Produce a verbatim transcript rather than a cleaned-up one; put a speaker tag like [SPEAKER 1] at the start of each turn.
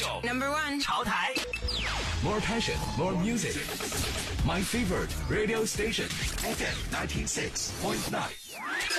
[SPEAKER 1] 九
[SPEAKER 2] Number one
[SPEAKER 1] 潮台
[SPEAKER 3] More passion, more music. My favorite radio station, F M ninety-six point nine.